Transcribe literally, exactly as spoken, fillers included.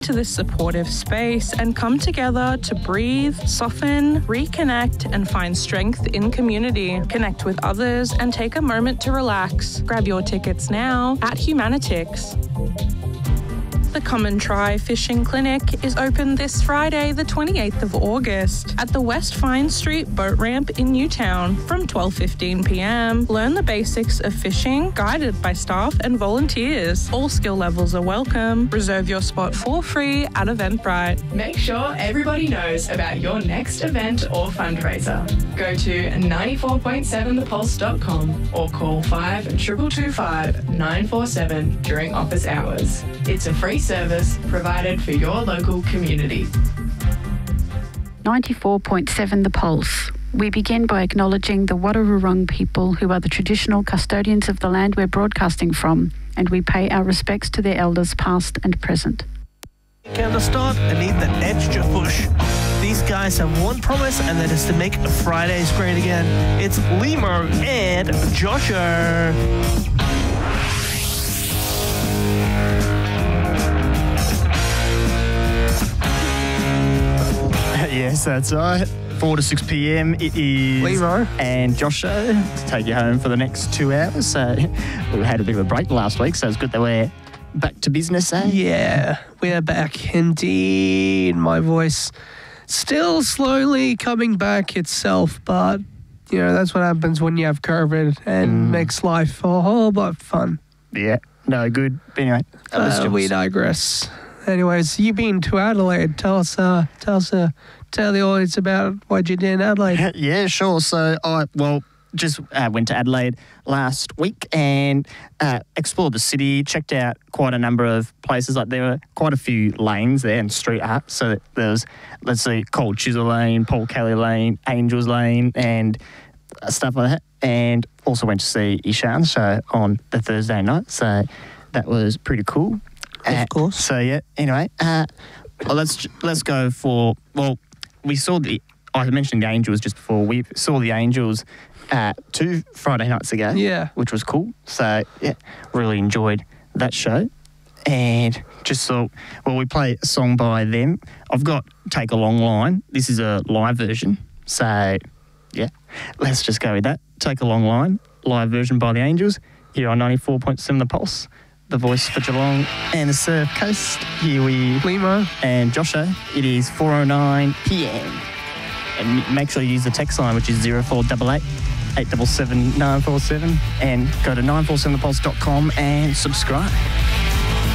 to this supportive space and come together to breathe, soften, reconnect, and find strength in community. Connect with others and take a moment to relax. Grab your tickets now at Humanitix. The Come and Try Fishing Clinic is open this Friday, the twenty-eighth of August, at the West Fine Street Boat Ramp in Newtown from twelve fifteen p m. Learn the basics of fishing, guided by staff and volunteers. All skill levels are welcome. Reserve your spot for free at Eventbrite. Make sure everybody knows about your next event or fundraiser. Go to ninety-four point seven the pulse dot com or call five two two five nine four seven during office hours. It's a free service provided for your local community. ninety-four point seven The Pulse. We begin by acknowledging the Wadawurrung people, who are the traditional custodians of the land we're broadcasting from, and we pay our respects to their elders past and present. Can the start and need that extra push. These guys have one promise, and that is to make Fridays great again. It's Limo and Joshua. Yes, that's right. four to six p m it is Limo and Joshua to take you home for the next two hours. So we had a bit of a break last week, so it's good that we're back to business, eh? Yeah, we're back indeed. My voice still slowly coming back itself, but, you know, that's what happens when you have COVID and Mm. makes life a whole lot fun. Yeah, no, good. But anyway, that was Uh, just- we digress. Anyways, you've been to Adelaide. Tell us, uh, tell us, uh, tell the audience about what you did in Adelaide. Yeah, sure. So I, well, just uh, went to Adelaide last week and uh, explored the city, checked out quite a number of places. Like there were quite a few lanes there and street art. So there was, let's see, Cold Chisel Lane, Paul Kelly Lane, Angels Lane, and stuff like that. And also went to see Ishan's show on the Thursday night. So that was pretty cool. Of Uh, course. So yeah. Anyway, uh, well, let's let's go for well. We saw the. I mentioned the Angels just before. We saw the Angels uh, two Friday nights ago. Yeah. Which was cool. So yeah, really enjoyed that show, and just thought, well, we play a song by them. I've got Take a Long Line. This is a live version. So yeah, let's just go with that. Take a Long Line, live version by the Angels here on ninety-four point seven The Pulse. The voice for Geelong and the Surf Coast. Here we Limo and Joshua. It is four oh nine p m And make sure you use the text line, which is zero four eight eight, eight seven seven, nine four seven, and go to nine four seven the pulse dot com and subscribe.